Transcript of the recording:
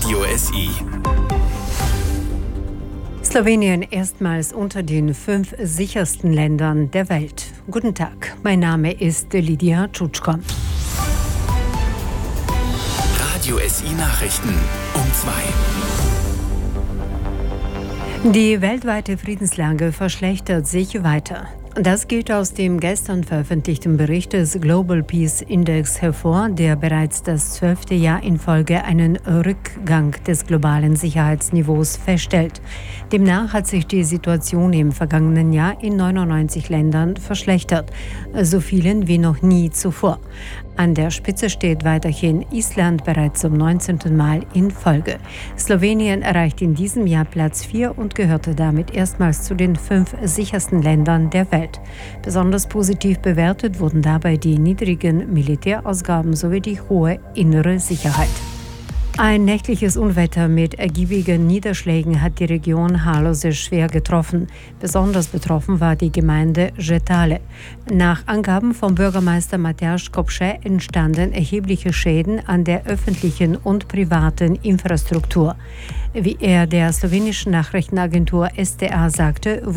Radio SI. Slowenien erstmals unter den 5 sichersten Ländern der Welt. Guten Tag, mein Name ist Lidia Čučko. Radio SI Nachrichten um 2. Die weltweite Friedenslage verschlechtert sich weiter. Das geht aus dem gestern veröffentlichten Bericht des Global Peace Index hervor, der bereits das 12. Jahr in Folge einen Rückgang des globalen Sicherheitsniveaus feststellt. Demnach hat sich die Situation im vergangenen Jahr in 99 Ländern verschlechtert, so vielen wie noch nie zuvor. An der Spitze steht weiterhin Island bereits zum 19. Mal in Folge. Slowenien erreicht in diesem Jahr Platz 4 und gehörte damit erstmals zu den 5 sichersten Ländern der Welt. Besonders positiv bewertet wurden dabei die niedrigen Militärausgaben sowie die hohe innere Sicherheit. Ein nächtliches Unwetter mit ergiebigen Niederschlägen hat die Region Halose schwer getroffen. Besonders betroffen war die Gemeinde Žetale. Nach Angaben vom Bürgermeister Matjaž Kopše entstanden erhebliche Schäden an der öffentlichen und privaten Infrastruktur. Wie er der slowenischen Nachrichtenagentur STA sagte,